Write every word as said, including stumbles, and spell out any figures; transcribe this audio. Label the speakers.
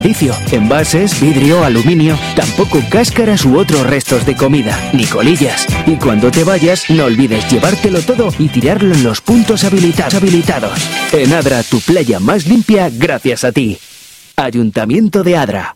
Speaker 1: Vicio, envases, vidrio, aluminio, tampoco cáscaras u otros restos de comida, ni colillas. Y cuando te vayas, no olvides llevártelo todo y tirarlo en los puntos habilitados. habilitados. En Adra, tu playa más limpia gracias a ti. Ayuntamiento de Adra.